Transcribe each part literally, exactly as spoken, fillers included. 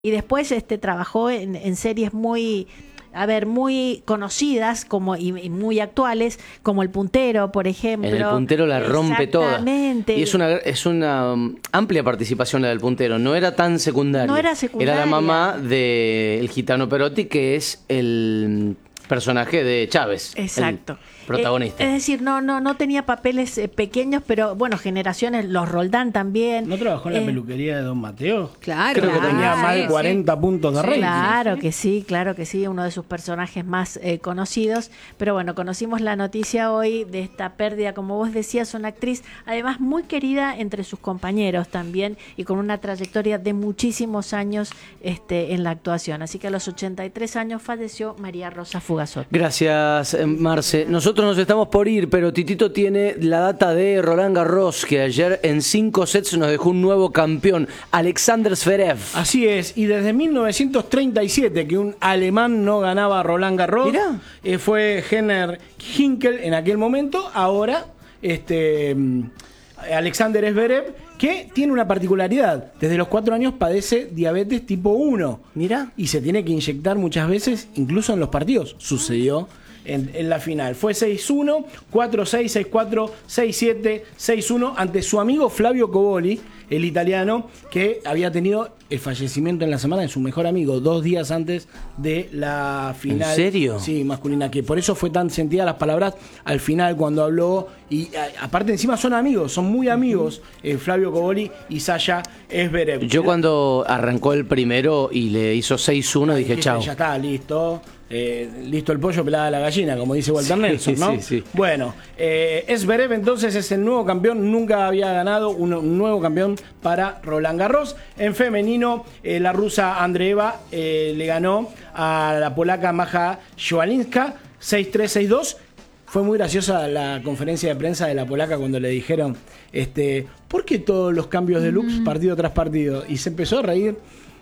Y después este, trabajó en, en series muy, a ver, muy conocidas como y, y muy actuales, como El Puntero, por ejemplo. En El Puntero la rompe toda. Exactamente. Y es una, es una um, amplia participación la del Puntero. No era tan secundaria. No era secundaria. Era la mamá del gitano Perotti, que es el personaje de Chávez. Exacto. Protagonista. Eh, es decir, no, no, no tenía papeles eh, pequeños, pero bueno, generaciones, los Roldán también. ¿No trabajó en eh, la peluquería de Don Mateo? Claro. Creo claro, que tenía más de sí, cuarenta sí. puntos de Sí, rating. Claro que sí, claro que sí, uno de sus personajes más eh, conocidos. Pero bueno, conocimos la noticia hoy de esta pérdida, como vos decías, una actriz, además muy querida entre sus compañeros también y con una trayectoria de muchísimos años este, en la actuación. Así que a los ochenta y tres años falleció María Rosa Fugazot. Gracias, Marce. Nosotros nos estamos por ir, pero Titito tiene la data de Roland Garros, que ayer en cinco sets nos dejó un nuevo campeón, Alexander Zverev. Así es, y desde mil novecientos treinta y siete que un alemán no ganaba Roland Garros, eh, fue Henner Hinkel en aquel momento, ahora este Alexander Zverev, que tiene una particularidad, desde los cuatro años padece diabetes tipo uno. Mirá. Y se tiene que inyectar muchas veces, incluso en los partidos. Sucedió en, en la final. Fue seis uno, cuatro seis, seis cuatro, seis siete, seis uno ante su amigo Flavio Coboli, el italiano, que había tenido el fallecimiento en la semana de su mejor amigo, dos días antes de la final. ¿En serio? Sí, masculina, que por eso fue tan sentida las palabras al final cuando habló. Y a, aparte encima son amigos, son muy amigos, eh, Flavio Coboli y Sasha Zverev. Yo cuando arrancó el primero y le hizo seis uno dije chao. Ya está, listo. Eh, listo el pollo, pelada la gallina, como dice Walter sí, Nelson, ¿no? Sí, sí. Bueno, eh, Zverev entonces es el nuevo campeón, nunca había ganado un, un nuevo campeón para Roland Garros. En femenino, eh, la rusa Andreeva eh, le ganó a la polaca Maja Śwalinska seis tres, seis dos. Fue muy graciosa la conferencia de prensa de la polaca cuando le dijeron, este, ¿por qué todos los cambios de looks partido tras partido? Y se empezó a reír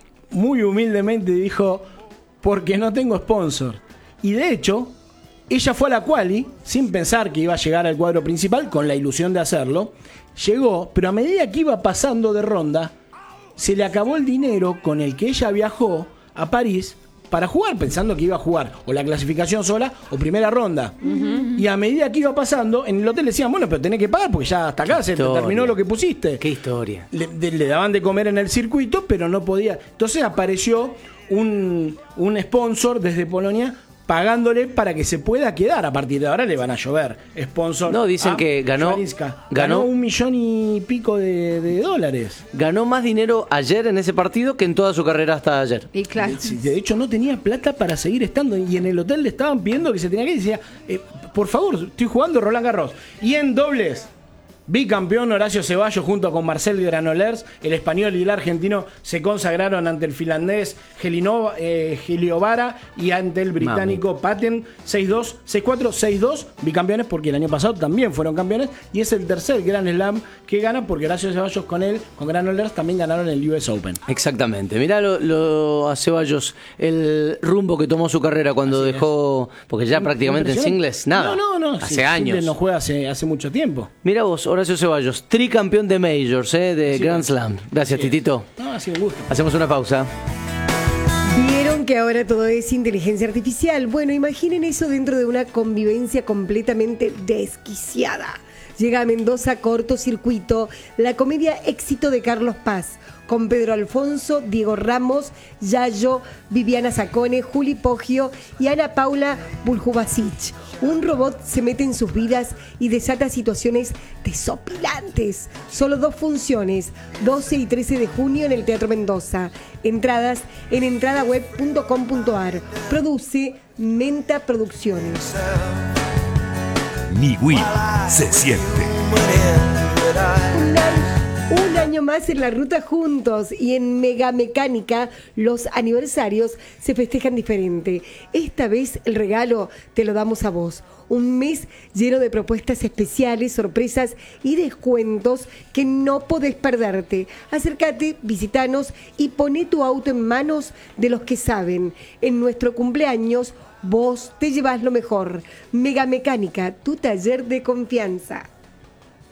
muy humildemente y dijo, porque no tengo sponsor. Y de hecho, ella fue a la quali sin pensar que iba a llegar al cuadro principal, con la ilusión de hacerlo. Llegó, pero a medida que iba pasando de ronda, se le acabó el dinero con el que ella viajó a París para jugar, pensando que iba a jugar o la clasificación sola o primera ronda. Uh-huh. Y a medida que iba pasando, en el hotel le decían, bueno, pero tenés que pagar porque ya hasta acá se terminó lo que pusiste. Qué historia. Le, de, le daban de comer en el circuito, pero no podía. Entonces apareció un, un sponsor desde Polonia pagándole para que se pueda quedar. A partir de ahora le van a llover sponsor. No, dicen que ganó, ganó ganó un millón y pico de, de dólares. Ganó más dinero ayer en ese partido que en toda su carrera hasta ayer. Y claro. De, de hecho no tenía plata para seguir estando y en el hotel le estaban pidiendo que se tenía que ir y decía, eh, por favor, estoy jugando Roland Garros. Y en dobles, bicampeón Horacio Ceballos junto con Marcel Granollers, el español y el argentino se consagraron ante el finlandés Gelinova, eh, Giliovara y ante el británico Mami. Patten seis dos, seis cuatro, seis dos, bicampeones porque el año pasado también fueron campeones y es el tercer Grand Slam que gana porque Horacio Ceballos con él, con Granollers también ganaron el U S Open. Exactamente, mirá lo, lo a Ceballos, el rumbo que tomó su carrera cuando Así dejó, es. porque ya prácticamente en singles, nada, no, no, no, hace sí, años. No juega hace, hace mucho tiempo. Mirá vos, Horacio Ceballos, tricampeón de Majors, eh, de Así Grand es. Slam. Gracias, Así Titito. No, ha sido un gusto. Hacemos una pausa. ¿Vieron que ahora todo es inteligencia artificial? Bueno, imaginen eso dentro de una convivencia completamente desquiciada. Llega a Mendoza Cortocircuito, la comedia éxito de Carlos Paz, con Pedro Alfonso, Diego Ramos, Yayo, Viviana Sacone, Juli Poggio y Ana Paula Buljubasic. Un robot se mete en sus vidas y desata situaciones desopilantes. Solo dos funciones, doce y trece de junio en el Teatro Mendoza. Entradas en entradaweb punto com punto ar. Produce Menta Producciones. Niwil se siente. Un año, un año más en la ruta juntos y en Mega Mecánica los aniversarios se festejan diferente. Esta vez el regalo te lo damos a vos. Un mes lleno de propuestas especiales, sorpresas y descuentos que no podés perderte. Acércate, visitanos y poné tu auto en manos de los que saben. En nuestro cumpleaños vos te llevas lo mejor. Mega Mecánica, tu taller de confianza.